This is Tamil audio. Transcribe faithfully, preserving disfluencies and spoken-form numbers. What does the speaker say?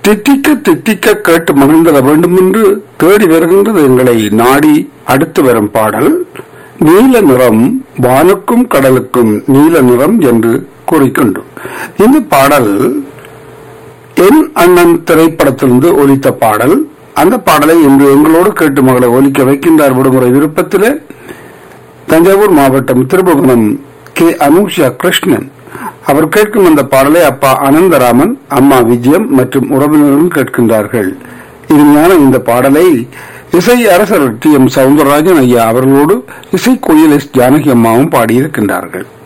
தித்திக்க தித்திக்க கேட்டு மகிழ்ந்திட வேண்டும் என்று தேடி வருகின்றது எங்களை நாடி அடுத்து வரும் பாடல். நீல நிறம் வானுக்கும் கடலுக்கும் நீல நிறம் என்று கூறிக்கொண்டு இந்த பாடல் என் அண்ணன் திரைப்படத்திலிருந்து ஒலித்த பாடல். அந்த பாடலை இன்று எங்களோடு கேட்டு மகளை ஒலிக்க வைக்கின்றார் விடுமுறை விருப்பத்தில் தஞ்சாவூர் மாவட்டம் திருபுவனம் கே அனுஷா கிருஷ்ணன். அவர் கேட்கும் அந்த பாடலை அப்பா அனந்தராமன், அம்மா விஜயம் மற்றும் உறவினர்களும் கேட்கின்றார்கள். இனிமையான இந்த பாடலை இசை அரசர் டி எம் சவுந்தரராஜன் ஐயா அவர்களோடு இசை கோயில் எஸ் ஜானகி அம்மாவும் பாடியிருக்கின்றார்கள்.